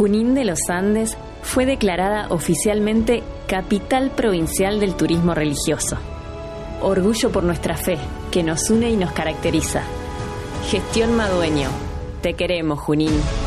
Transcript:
Junín de los Andes fue declarada oficialmente Capital Provincial del Turismo Religioso. Orgullo por nuestra fe, que nos une y nos caracteriza. Gestión Madueño. Te queremos, Junín.